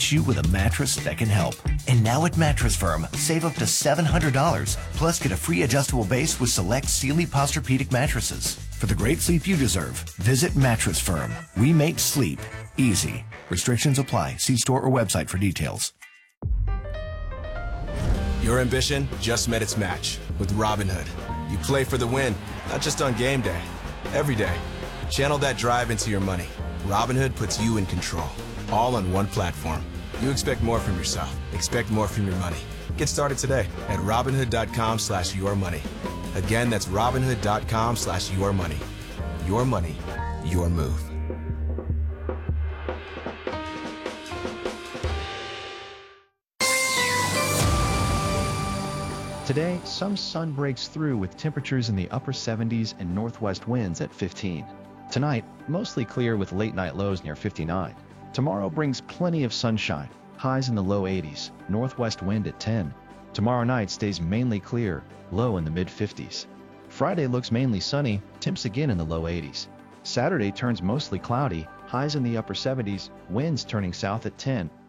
equips you with a mattress that can help. And now at Mattress Firm, save up to $700, plus get a free adjustable base with select Sealy Posturepedic mattresses. For the great sleep you deserve, visit Mattress Firm. We make sleep easy. Restrictions apply. See store or website for details. Your ambition just met its match with Robinhood. You play for the win, not just on game day, every day. Channel that drive into your money. Robinhood puts you in control, all on one platform. You expect more from yourself. Expect more from your money. Get started today at Robinhood.com/yourmoney. Again, that's Robinhood.com/yourmoney. Your money, your move. Today, some sun breaks through with temperatures in the upper 70s and northwest winds at 15. Tonight, mostly clear with late-night lows near 59. Tomorrow brings plenty of sunshine, highs in the low 80s, northwest wind at 10. Tomorrow night stays mainly clear, low in the mid-50s. Friday looks mainly sunny, temps again in the low 80s. Saturday turns mostly cloudy, highs in the upper 70s, winds turning south at 10.